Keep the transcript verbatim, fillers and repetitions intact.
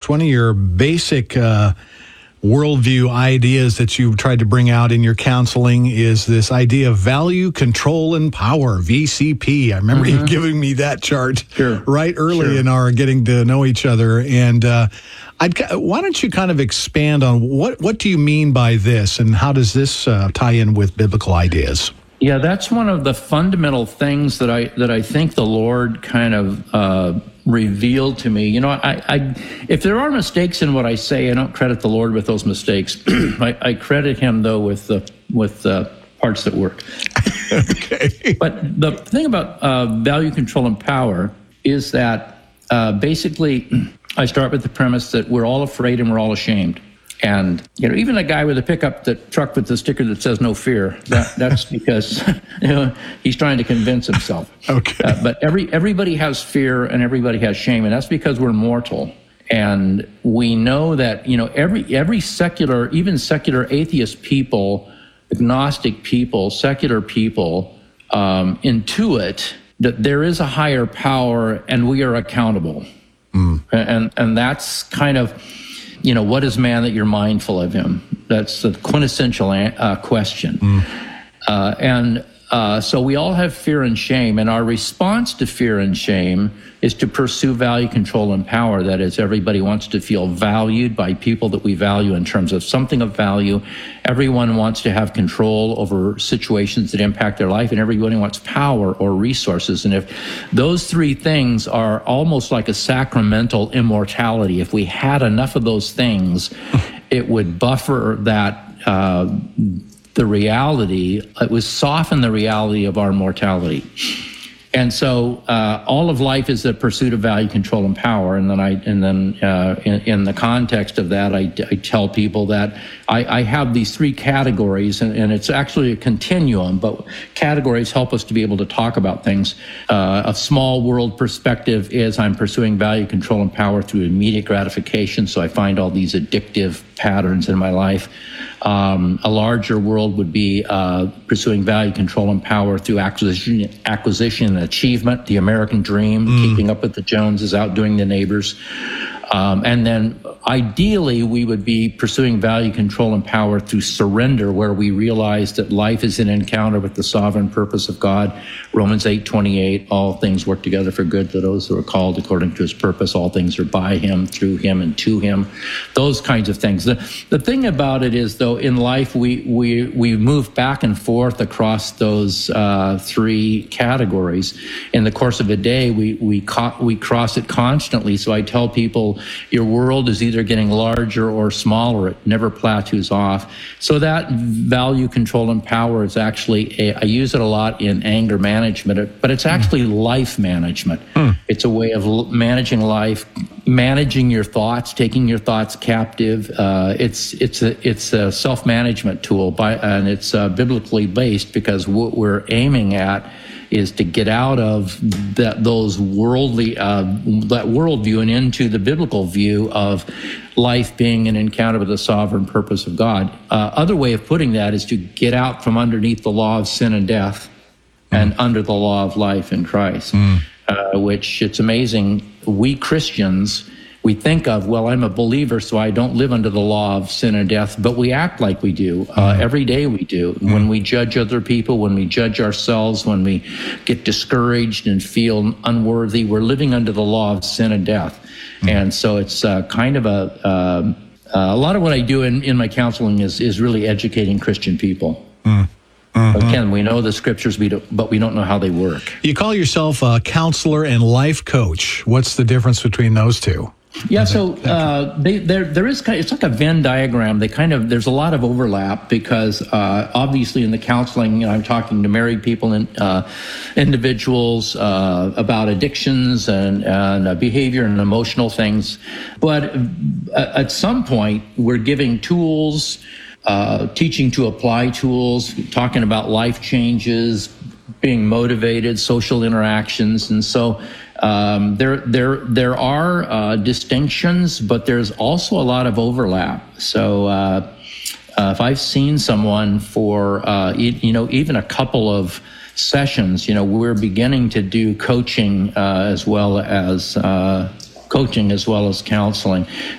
one of your basic uh, worldview ideas that you've tried to bring out in your counseling is this idea of value, control, and power, V C P. I remember mm-hmm. you giving me that chart sure. right early sure. in our getting to know each other. And uh, I'd, why don't you kind of expand on what, what do you mean by this, and how does this uh, tie in with biblical ideas? Yeah, that's one of the fundamental things that I that I think the Lord kind of uh, revealed to me. You know, I, I if there are mistakes in what I say, I don't credit the Lord with those mistakes. I, I credit Him though with the with the parts that work. Okay. But the thing about uh, value, control, and power is that uh, basically I start with the premise that we're all afraid and we're all ashamed. And, you know, even a guy with a pickup that truck with the sticker that says no fear, that, that's because, you know, he's trying to convince himself. Okay. Uh, but every everybody has fear and everybody has shame, and that's because we're mortal. And we know that, you know, every every secular, even secular atheist people, agnostic people, secular people, um, intuit that there is a higher power and we are accountable. Mm. And and that's kind of... You know, what is man that you're mindful of him? That's the quintessential uh, question. Mm. Uh, and uh, so we all have fear and shame, and our response to fear and shame is to pursue value, control, and power. That is, everybody wants to feel valued by people that we value in terms of something of value. Everyone wants to have control over situations that impact their life, and everybody wants power or resources. And if those three things are almost like a sacramental immortality, if we had enough of those things, it would buffer that, uh, the reality, it would soften the reality of our mortality. And so uh, all of life is the pursuit of value, control, and power. And then I, and then uh, in, in the context of that, I, I tell people that I, I have these three categories, and, and it's actually a continuum. But categories help us to be able to talk about things. Uh, a small world perspective is I'm pursuing value, control, and power through immediate gratification. So I find all these addictive patterns in my life. Um, a larger world would be uh, pursuing value, control, and power through acquisition, acquisition and achievement, the American dream, mm. keeping up with the Joneses, outdoing the neighbors. Um, and then ideally, we would be pursuing value, control, and power through surrender, where we realize that life is an encounter with the sovereign purpose of God. Romans eight twenty-eight, all things work together for good to those who are called according to his purpose. All things are by him, through him, and to him. Those kinds of things. The, the thing about it is, though, in life, we we we move back and forth across those uh, three categories. In the course of a day, we we, co- we cross it constantly. So I tell people, your world is either getting larger or smaller. It never plateaus off. So that value, control, and power is actually, a, I use it a lot in anger management, but it's actually mm. life management. Mm. It's a way of managing life, managing your thoughts, taking your thoughts captive. Uh, it's it's a it's a self-management tool, by, and it's uh, biblically based, because what we're aiming at is to get out of that those worldly uh, that worldview and into the biblical view of life being an encounter with the sovereign purpose of God. Uh, other way of putting that is to get out from underneath the law of sin and death mm. and under the law of life in Christ. Mm. Uh, which, it's amazing, we Christians, we think of, well, I'm a believer, so I don't live under the law of sin and death, but we act like we do. Uh, mm. Every day we do. Mm. When we judge other people, when we judge ourselves, when we get discouraged and feel unworthy, we're living under the law of sin and death. Mm. And so it's uh, kind of a, uh, a lot of what I do in, in my counseling is, is really educating Christian people. Mm. Mm-hmm. Again, we know the scriptures, we do, but we don't know how they work. You call yourself a counselor and life coach. What's the difference between those two? Yeah, so uh, they, there there is kind of, it's like a Venn diagram. They kind of there's a lot of overlap, because uh, obviously in the counseling, you know, I'm talking to married people and uh, individuals uh, about addictions and, and uh, behavior and emotional things. But uh, at some point, we're giving tools. Uh, teaching to apply tools, talking about life changes, being motivated, social interactions, and so um, there there there are uh, distinctions, but there's also a lot of overlap. So uh, uh, if I've seen someone for uh, e- you know even a couple of sessions, you know we're beginning to do coaching uh, as well as uh, coaching as well as counseling.